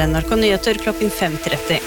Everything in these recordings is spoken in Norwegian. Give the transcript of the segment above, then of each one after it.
NRK Nyheter klokken 5:30.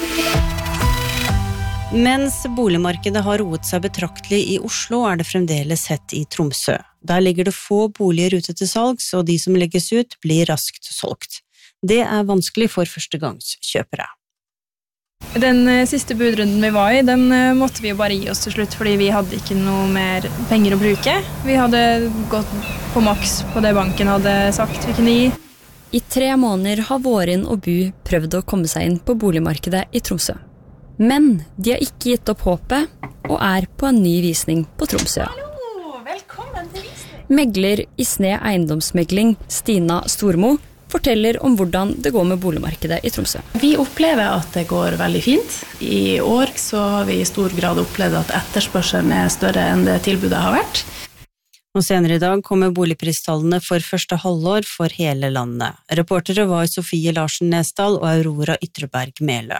Mens boligmarkedet har roet seg betraktelig i Oslo, er det fremdeles hett i Tromsø. Der ligger det få boliger ute til salgs, og de som legges ut blir raskt solgt. Det er vanskelig for førstegangskjøpere. Den siste budrunden vi var i, den måtte vi jo bare gi oss til slutt, fordi vi hadde ikke noe mer penger å bruke. Vi hadde gått på maks på det banken hadde sagt vi kunne gi. I 3 måneder har Vårin og Bu prøvd å komme seg inn på boligmarkedet i Tromsø. Men de har ikke gitt opp håpet, og er på en ny visning på Tromsø. Hallo, velkommen til visning! Megler i Sne eiendomsmegling, Stina Stormo, forteller om hvordan det går med boligmarkedet i Tromsø. Vi opplever at det går veldig fint. I år så har vi i stor grad opplevd at etterspørselen er større enn det tilbudet har vært. Og senere i dag kommer boligpristallene for første halvår for hele landet. Reportere var Sofie Larsen Nesdal og Aurora Ytreberg Melø.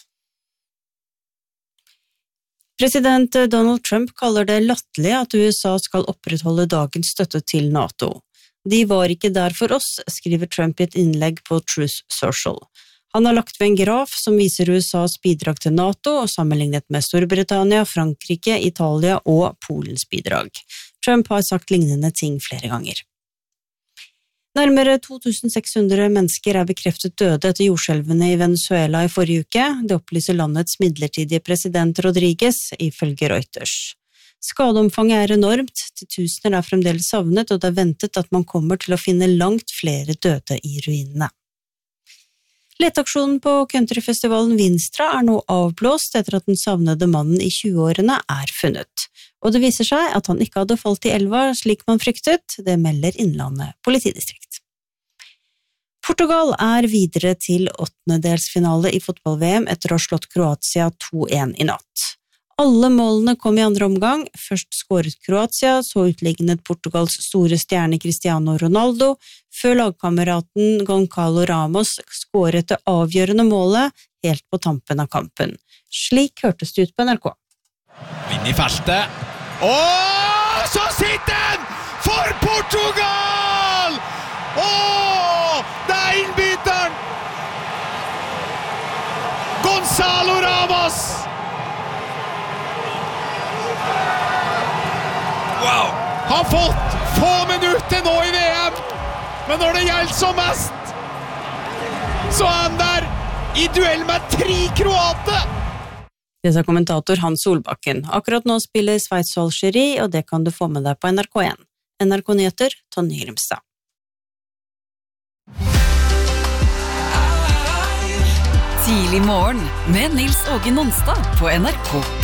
President Donald Trump kaller det latterlig at USA skal opprettholde dagens støtte til NATO. De var ikke der for oss, skriver Trump i et innlegg på Truth Social. Han har lagt ved en graf som viser USAs bidrag til NATO, og sammenlignet med Storbritannia, Frankrike, Italia og Polens bidrag. Trump har sagt lignende ting flere ganger. Nærmere 2600 mennesker er bekreftet døde etter jordskjelvene i Venezuela i forrige uke. Det opplyser landets midlertidige president Rodriguez, ifølge Reuters. Skadeomfanget er enormt, tusener er fremdeles savnet, og det er ventet at man kommer til å finne langt flere døde i ruinene. Leteaksjonen på countryfestivalen Vinstra er nå avblåst etter at den savnede mannen i 20-årene er funnet. Og det viser seg at han ikke hadde falt i elva slik man fryktet, det melder Innlandet politidistrikt. Portugal er videre til 8-delsfinale i fotball-VM etter å ha slått Kroatia 2-1 i natt. Alle målene kom i andre omgang. Først skåret Kroatia, så utlignet Portugals store stjerne Cristiano Ronaldo, før lagkameraten Goncalo Ramos skåret det avgjørende målet helt på tampen av kampen. Slik hørtes det ut på NRK. Inn i feltet. Åh, så sitter den! For Portugal! Åh, det er innbytteren! Gonzalo Ramos! Wow! Har fått få minutter nå i VM, men når det gjelder som mest, så er han der i duell med 3 kroater! Det sa kommentator Hans Solbakken. Akkurat nå spiller Sveits og Algerie, og det kan du få med deg på NRK1. NRK Nyheter, Tonje Grimstad. Tidlig morgen med Nils Åge Nonstad på NRK.